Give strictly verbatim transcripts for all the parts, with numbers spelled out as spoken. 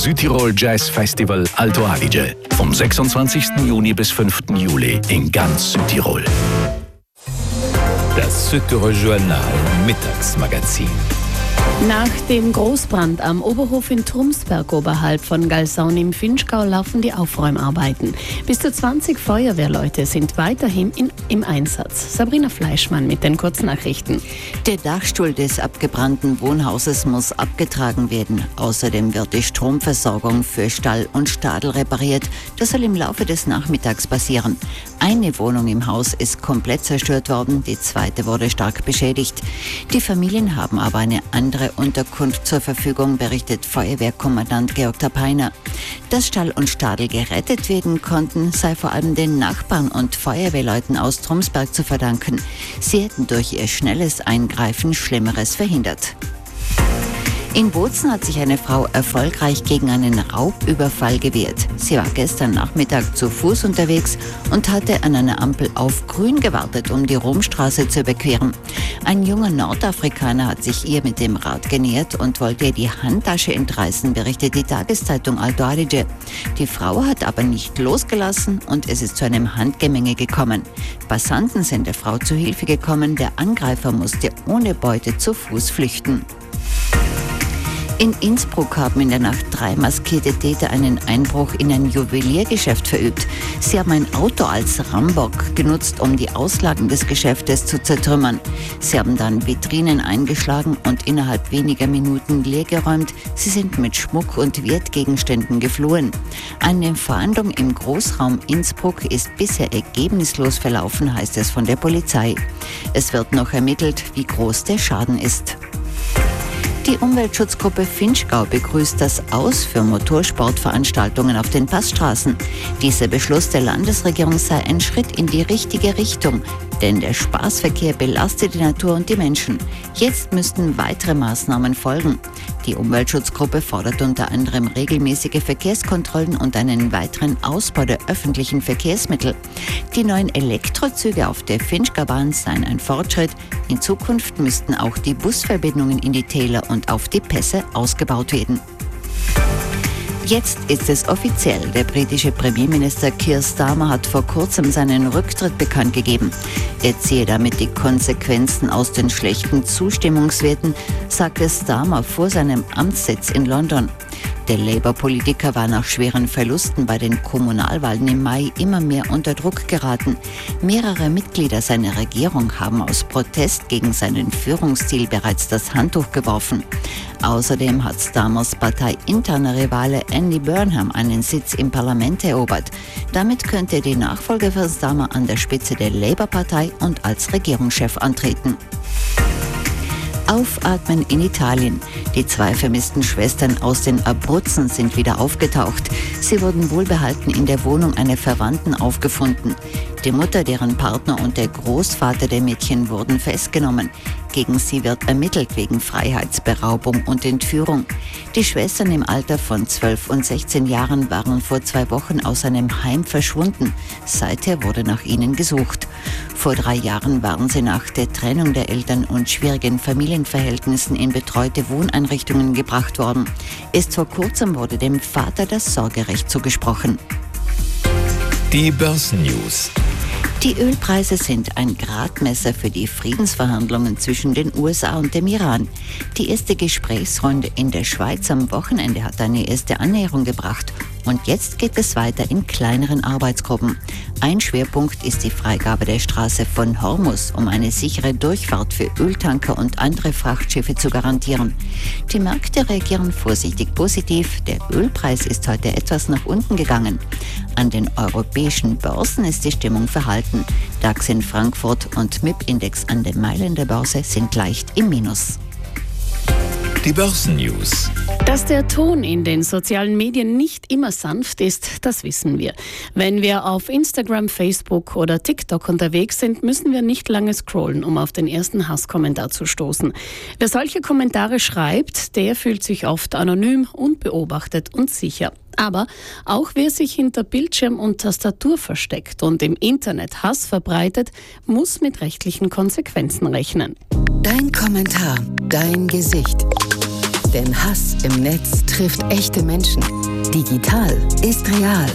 Südtirol Jazz Festival Alto Adige. Vom sechsundzwanzigsten Juni bis fünften Juli in ganz Südtirol. Das Südtirol Journal Mittagsmagazin. Nach dem Großbrand am Oberhof in Trumsberg oberhalb von Galsaun im Vinschgau laufen die Aufräumarbeiten. Bis zu zwanzig Feuerwehrleute sind weiterhin in, im Einsatz. Sabrina Fleischmann mit den Kurznachrichten. Der Dachstuhl des abgebrannten Wohnhauses muss abgetragen werden. Außerdem wird die Stromversorgung für Stall und Stadel repariert. Das soll im Laufe des Nachmittags passieren. Eine Wohnung im Haus ist komplett zerstört worden, die zweite wurde stark beschädigt. Die Familien haben aber eine andere Unterkunft zur Verfügung, berichtet Feuerwehrkommandant Georg Tapeiner. Dass Stall und Stadel gerettet werden konnten, sei vor allem den Nachbarn und Feuerwehrleuten aus Trumsberg zu verdanken. Sie hätten durch ihr schnelles Eingreifen Schlimmeres verhindert. In Bozen hat sich eine Frau erfolgreich gegen einen Raubüberfall gewehrt. Sie war gestern Nachmittag zu Fuß unterwegs und hatte an einer Ampel auf Grün gewartet, um die Romstraße zu überqueren. Ein junger Nordafrikaner hat sich ihr mit dem Rad genähert und wollte ihr die Handtasche entreißen, berichtet die Tageszeitung Alto Adige. Die Frau hat aber nicht losgelassen und es ist zu einem Handgemenge gekommen. Passanten sind der Frau zu Hilfe gekommen, der Angreifer musste ohne Beute zu Fuß flüchten. In Innsbruck haben in der Nacht drei maskierte Täter einen Einbruch in ein Juweliergeschäft verübt. Sie haben ein Auto als Rambock genutzt, um die Auslagen des Geschäftes zu zertrümmern. Sie haben dann Vitrinen eingeschlagen und innerhalb weniger Minuten leergeräumt. Sie sind mit Schmuck und Wertgegenständen geflohen. Eine Fahndung im Großraum Innsbruck ist bisher ergebnislos verlaufen, heißt es von der Polizei. Es wird noch ermittelt, wie groß der Schaden ist. Die Umweltschutzgruppe Vinschgau begrüßt das Aus für Motorsportveranstaltungen auf den Passstraßen. Dieser Beschluss der Landesregierung sei ein Schritt in die richtige Richtung, denn der Spaßverkehr belastet die Natur und die Menschen. Jetzt müssten weitere Maßnahmen folgen. Die Umweltschutzgruppe fordert unter anderem regelmäßige Verkehrskontrollen und einen weiteren Ausbau der öffentlichen Verkehrsmittel. Die neuen Elektrozüge auf der Vinschgaubahn seien ein Fortschritt. In Zukunft müssten auch die Busverbindungen in die Täler und auf die Pässe ausgebaut werden. Jetzt ist es offiziell. Der britische Premierminister Keir Starmer hat vor kurzem seinen Rücktritt bekannt gegeben. Er ziehe damit die Konsequenzen aus den schlechten Zustimmungswerten, sagte Starmer vor seinem Amtssitz in London. Der Labour-Politiker war nach schweren Verlusten bei den Kommunalwahlen im Mai immer mehr unter Druck geraten. Mehrere Mitglieder seiner Regierung haben aus Protest gegen seinen Führungsstil bereits das Handtuch geworfen. Außerdem hat Starmers parteiinterner Rivale Andy Burnham einen Sitz im Parlament erobert. Damit könnte die Nachfolger für Starmer an der Spitze der Labour-Partei und als Regierungschef antreten. Aufatmen in Italien. Die zwei vermissten Schwestern aus den Abruzzen sind wieder aufgetaucht. Sie wurden wohlbehalten in der Wohnung einer Verwandten aufgefunden. Die Mutter, deren Partner und der Großvater der Mädchen wurden festgenommen. Gegen sie wird ermittelt wegen Freiheitsberaubung und Entführung. Die Schwestern im Alter von zwölf und sechzehn Jahren waren vor zwei Wochen aus einem Heim verschwunden. Seither wurde nach ihnen gesucht. Vor drei Jahren waren sie nach der Trennung der Eltern und schwierigen Familienverhältnissen in betreute Wohneinrichtungen gebracht worden. Erst vor kurzem wurde dem Vater das Sorgerecht zugesprochen. Die Börsennews. Die Ölpreise sind ein Gradmesser für die Friedensverhandlungen zwischen den U S A und dem Iran. Die erste Gesprächsrunde in der Schweiz am Wochenende hat eine erste Annäherung gebracht. Und jetzt geht es weiter in kleineren Arbeitsgruppen. Ein Schwerpunkt ist die Freigabe der Straße von Hormuz, um eine sichere Durchfahrt für Öltanker und andere Frachtschiffe zu garantieren. Die Märkte reagieren vorsichtig positiv. Der Ölpreis ist heute etwas nach unten gegangen. An den europäischen Börsen ist die Stimmung verhalten. DAX in Frankfurt und M I P-Index an der Mailänder Börse sind leicht im Minus. Die Börsennews. Dass der Ton in den sozialen Medien nicht immer sanft ist, das wissen wir. Wenn wir auf Instagram, Facebook oder TikTok unterwegs sind, müssen wir nicht lange scrollen, um auf den ersten Hasskommentar zu stoßen. Wer solche Kommentare schreibt, der fühlt sich oft anonym, unbeobachtet und sicher. Aber auch wer sich hinter Bildschirm und Tastatur versteckt und im Internet Hass verbreitet, muss mit rechtlichen Konsequenzen rechnen. Dein Kommentar, dein Gesicht. Denn Hass im Netz trifft echte Menschen. Digital ist real.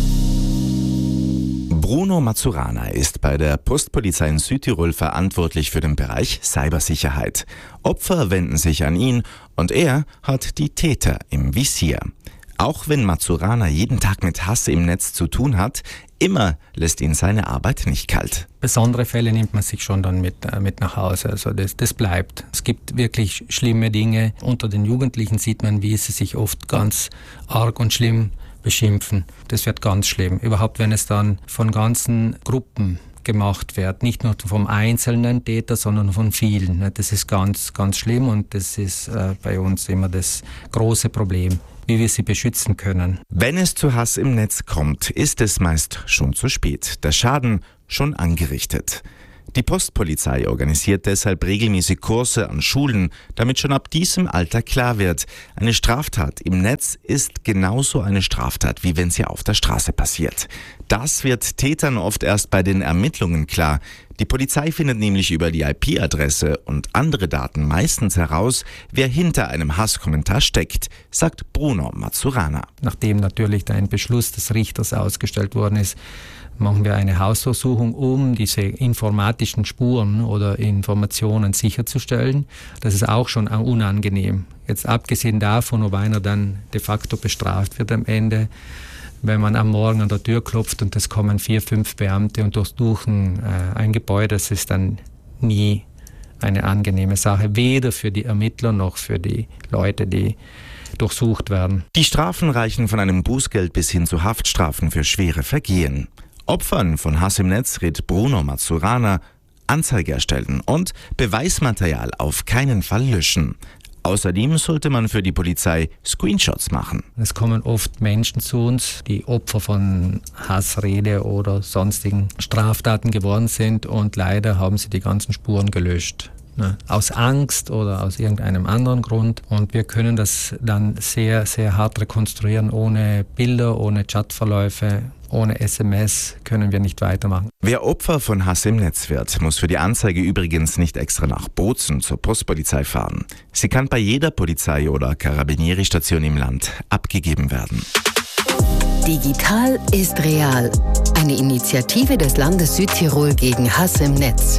Bruno Mazzurana ist bei der Postpolizei in Südtirol verantwortlich für den Bereich Cybersicherheit. Opfer wenden sich an ihn und er hat die Täter im Visier. Auch wenn Mazzurana jeden Tag mit Hass im Netz zu tun hat, immer lässt ihn seine Arbeit nicht kalt. Besondere Fälle nimmt man sich schon dann mit, äh, mit nach Hause, also das, das bleibt. Es gibt wirklich schlimme Dinge. Unter den Jugendlichen sieht man, wie sie sich oft ganz arg und schlimm beschimpfen. Das wird ganz schlimm. Überhaupt, wenn es dann von ganzen Gruppen gemacht wird, nicht nur vom einzelnen Täter, sondern von vielen. Das ist ganz, ganz schlimm und das ist äh, bei uns immer das große Problem, wie wir sie beschützen können. Wenn es zu Hass im Netz kommt, ist es meist schon zu spät. Der Schaden schon angerichtet. Die Postpolizei organisiert deshalb regelmäßig Kurse an Schulen, damit schon ab diesem Alter klar wird, eine Straftat im Netz ist genauso eine Straftat, wie wenn sie auf der Straße passiert. Das wird Tätern oft erst bei den Ermittlungen klar. Die Polizei findet nämlich über die I P-Adresse und andere Daten meistens heraus, wer hinter einem Hasskommentar steckt, sagt Bruno Mazzurana. Nachdem natürlich da ein Beschluss des Richters ausgestellt worden ist, machen wir eine Hausdurchsuchung, um diese informatischen Spuren oder Informationen sicherzustellen. Das ist auch schon unangenehm. Jetzt abgesehen davon, ob einer dann de facto bestraft wird am Ende, wenn man am Morgen an der Tür klopft und es kommen vier, fünf Beamte und durchsuchen äh, ein Gebäude, das ist dann nie eine angenehme Sache, weder für die Ermittler noch für die Leute, die durchsucht werden. Die Strafen reichen von einem Bußgeld bis hin zu Haftstrafen für schwere Vergehen. Opfern von Hass im Netz rät Bruno Mazzurana: Anzeige erstellen und Beweismaterial auf keinen Fall löschen. Außerdem sollte man für die Polizei Screenshots machen. Es kommen oft Menschen zu uns, die Opfer von Hassrede oder sonstigen Straftaten geworden sind und leider haben sie die ganzen Spuren gelöscht. Ne, aus Angst oder aus irgendeinem anderen Grund. Und wir können das dann sehr, sehr hart rekonstruieren. Ohne Bilder, ohne Chatverläufe, ohne S M S können wir nicht weitermachen. Wer Opfer von Hass im Netz wird, muss für die Anzeige übrigens nicht extra nach Bozen zur Postpolizei fahren. Sie kann bei jeder Polizei- oder Carabinieri-Station im Land abgegeben werden. Digital ist real. Eine Initiative des Landes Südtirol gegen Hass im Netz.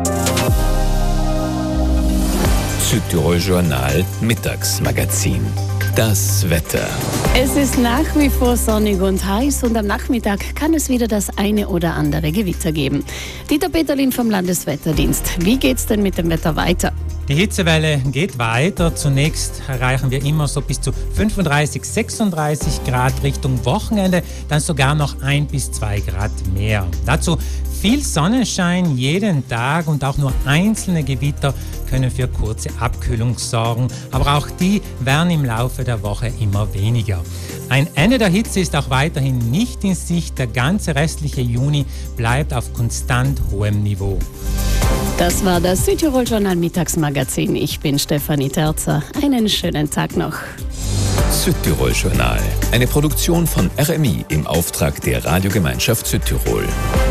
Südtirol Journal Mittagsmagazin. Das Wetter. Es ist nach wie vor sonnig und heiß und am Nachmittag kann es wieder das eine oder andere Gewitter geben. Dieter Peterlin vom Landeswetterdienst. Wie geht's denn mit dem Wetter weiter? Die Hitzewelle geht weiter. Zunächst erreichen wir immer so bis zu fünfunddreißig, sechsunddreißig Grad Richtung Wochenende, dann sogar noch ein bis zwei Grad mehr. Dazu viel Sonnenschein jeden Tag und auch nur einzelne Gewitter können für kurze Abkühlung sorgen, aber auch die werden im Laufe der Woche immer weniger. Ein Ende der Hitze ist auch weiterhin nicht in Sicht. Der ganze restliche Juni bleibt auf konstant hohem Niveau. Das war das Südtirol Journal Mittagsmagazin. Ich bin Stefanie Terzer. Einen schönen Tag noch. Südtirol Journal. Eine Produktion von R M I im Auftrag der Radiogemeinschaft Südtirol.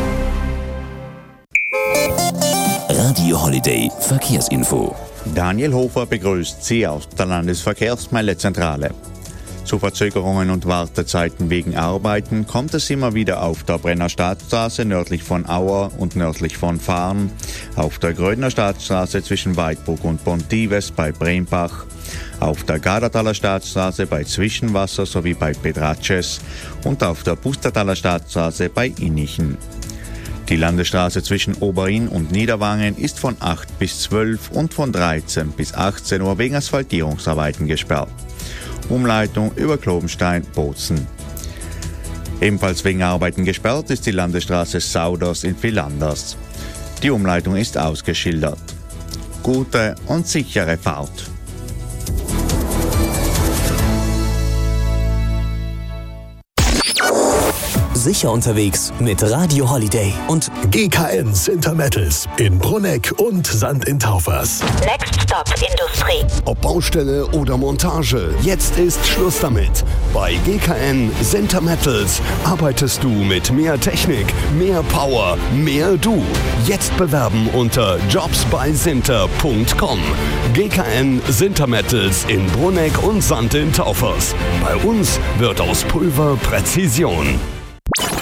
Radio Holiday Verkehrsinfo. Daniel Hofer begrüßt Sie aus der Landesverkehrsmeldezentrale. Zu Verzögerungen und Wartezeiten wegen Arbeiten kommt es immer wieder auf der Brenner Staatsstraße nördlich von Auer und nördlich von Farn, auf der Grödner Staatsstraße zwischen Weidbruck und Bontives bei Brembach, auf der Gardertaler Staatsstraße bei Zwischenwasser sowie bei Pedratsches und auf der Pustertaler Staatsstraße bei Innichen. Die Landesstraße zwischen Oberinn und Niederwangen ist von acht bis zwölf und von dreizehn bis achtzehn Uhr wegen Asphaltierungsarbeiten gesperrt. Umleitung über Klobenstein-Bozen. Ebenfalls wegen Arbeiten gesperrt ist die Landesstraße Sauders in Villanders. Die Umleitung ist ausgeschildert. Gute und sichere Fahrt. sicher unterwegs mit Radio Holiday. Und G K N Sintermettels in Brunegg und Sand in Taufers. Next Stop Industrie. Ob Baustelle oder Montage, jetzt ist Schluss damit. Bei G K N Sintermettels arbeitest du mit mehr Technik, mehr Power, mehr du. Jetzt bewerben unter jobs bei sinter punkt com. G K N Sintermettels in Brunegg und Sand in Taufers. Bei uns wird aus Pulver Präzision.